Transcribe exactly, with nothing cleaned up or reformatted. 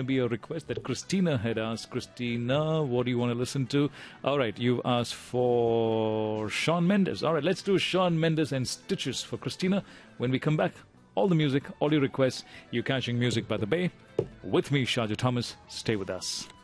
be a request that Christina had asked. Christina, what do you want to listen to? All right, you asked for Shawn Mendes. All right, let's do Shawn Mendes and Stitches for Christina. When we come back, all the music, all your requests, you're catching Music by the Bay. With me, Shaja Thomas. Stay with us.